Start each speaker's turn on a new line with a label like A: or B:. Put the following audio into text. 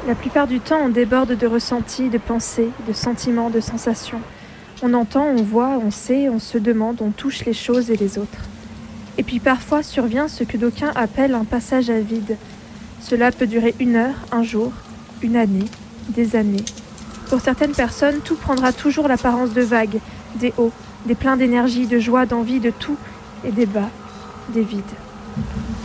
A: La plupart du temps, on déborde de ressentis, de pensées, de sentiments, de sensations. On entend, on voit, on sait, on se demande, on touche les choses et les autres. Et puis parfois survient ce que d'aucuns appellent un passage à vide. Cela peut durer 1 heure, un jour, une année, des années. Pour certaines personnes, tout prendra toujours l'apparence de vagues, des hauts, des pleins d'énergie, de joie, d'envie, de tout, et des bas, des vides.